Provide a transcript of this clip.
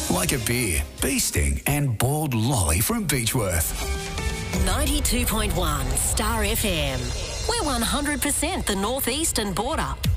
Like a beer, bee sting and bald lolly from Beechworth. 92.1 Star FM. We're 100% the northeastern border.